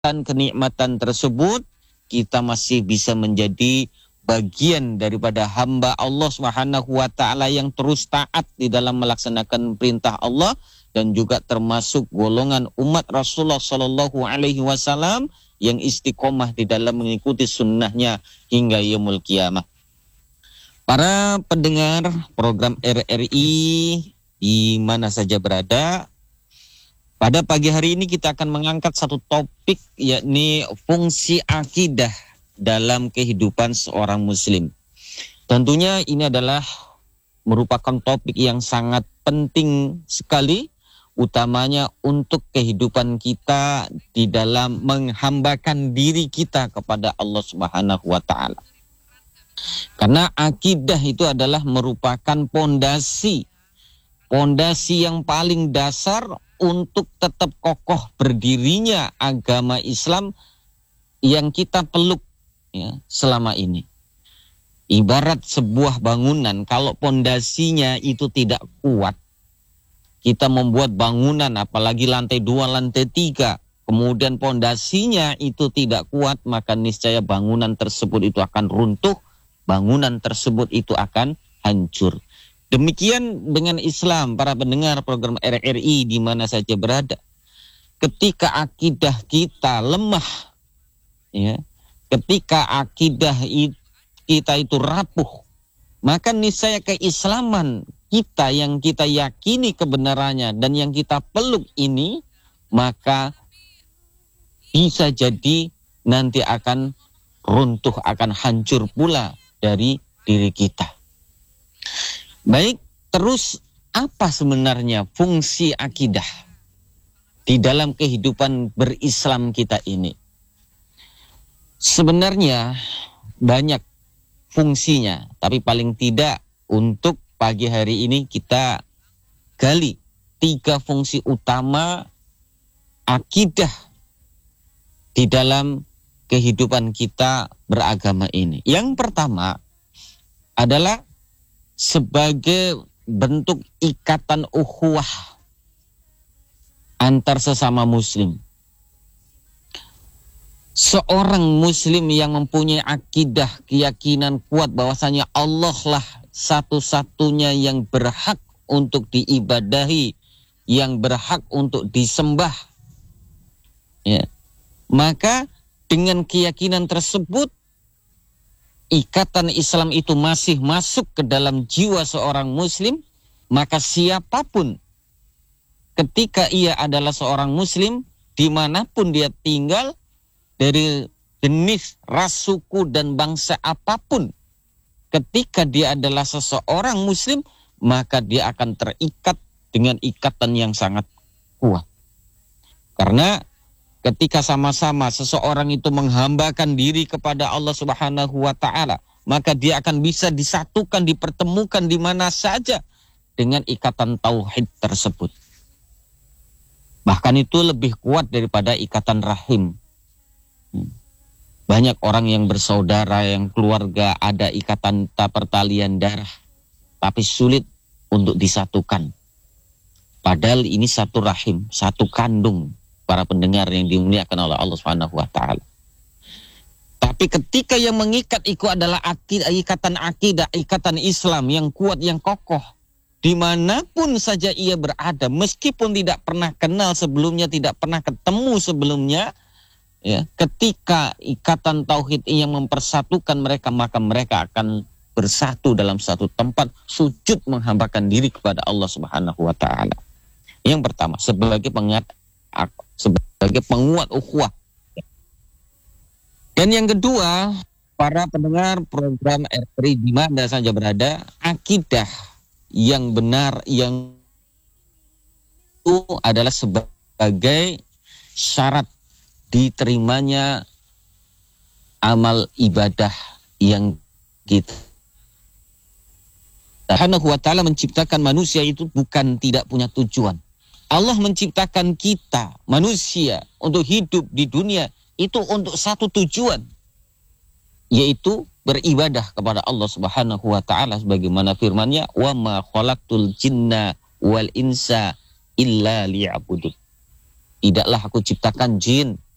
kenikmatan tersebut, kita masih bisa menjadi bagian daripada hamba Allah Subhanahu wa taala yang terus taat di dalam melaksanakan perintah Allah, dan juga termasuk golongan umat Rasulullah sallallahu alaihi wasallam yang istiqomah di dalam mengikuti sunnahnya hingga yaumul qiyamah. Para pendengar program RRI di mana saja berada, pada pagi hari ini kita akan mengangkat satu topik, yakni fungsi akidah dalam kehidupan seorang muslim. Tentunya ini adalah merupakan topik yang sangat penting sekali, utamanya untuk kehidupan kita di dalam menghambakan diri kita kepada Allah Subhanahu wa taala. Karena akidah itu adalah merupakan pondasi yang paling dasar untuk tetap kokoh berdirinya agama Islam yang kita peluk selama ini. Ibarat sebuah bangunan, kalau pondasinya itu tidak kuat, kita membuat bangunan apalagi lantai 2, lantai 3, kemudian pondasinya itu tidak kuat, maka niscaya bangunan tersebut itu akan runtuh, bangunan tersebut itu akan hancur. Demikian dengan Islam, para pendengar program RRI di mana saja berada. Ketika akidah kita lemah, ketika akidah kita itu rapuh, maka niscaya keislaman kita yang kita yakini kebenarannya dan yang kita peluk ini, maka bisa jadi nanti akan runtuh, akan hancur pula dari diri kita. Baik, terus apa sebenarnya fungsi akidah di dalam kehidupan berislam kita ini? Sebenarnya banyak fungsinya, tapi paling tidak untuk pagi hari ini kita gali 3 fungsi utama akidah di dalam kehidupan kita beragama ini. Yang pertama adalah sebagai bentuk ikatan ukhuwah antar sesama muslim. Seorang muslim yang mempunyai akidah, keyakinan kuat bahwasanya Allah lah satu-satunya yang berhak untuk diibadahi, yang berhak untuk disembah, maka dengan keyakinan tersebut, ikatan Islam itu masih masuk ke dalam jiwa seorang muslim, maka siapapun ketika ia adalah seorang muslim, dimanapun dia tinggal, dari jenis, ras, suku, dan bangsa apapun, ketika dia adalah seseorang muslim, maka dia akan terikat dengan ikatan yang sangat kuat. Karena ketika sama-sama seseorang itu menghambakan diri kepada Allah Subhanahu wa taala, maka dia akan bisa disatukan, dipertemukan di mana saja dengan ikatan tauhid tersebut. Bahkan itu lebih kuat daripada ikatan rahim. Banyak orang yang bersaudara, yang keluarga, ada ikatan pertalian darah, tapi sulit untuk disatukan. Padahal ini satu rahim, satu kandung, para pendengar yang dimuliakan oleh Allah Subhanahu wa taala. Tapi ketika yang mengikat itu adalah ikatan akidah, ikatan Islam yang kuat, yang kokoh, dimanapun saja ia berada, meskipun tidak pernah kenal sebelumnya, tidak pernah ketemu sebelumnya, ketika ikatan tauhid yang mempersatukan mereka, maka mereka akan bersatu dalam satu tempat, sujud menghambakan diri kepada Allah Subhanahu wa taala. Yang pertama, sebagai penguat ukhuwah. Dan yang kedua, para pendengar program RRI di mana saja berada, akidah yang benar yang itu adalah sebagai syarat diterimanya amal ibadah yang kita. Subhanahu wa ta'ala menciptakan manusia itu bukan tidak punya tujuan. Allah menciptakan kita, manusia, untuk hidup di dunia itu untuk satu tujuan, yaitu beribadah kepada Allah Subhanahu wa ta'ala, sebagaimana firman-Nya, wa ma khalaqtul jinna wal insa illa liya'budun. Tidaklah aku ciptakan jin